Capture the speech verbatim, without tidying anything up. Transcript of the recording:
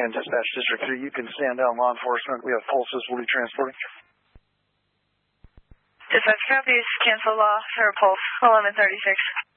And Dispatch District three, you can stand down law enforcement. We have pulses. We'll be transporting. Dispatch copies. Cancel law. Sir, pulse. eleven thirty-six.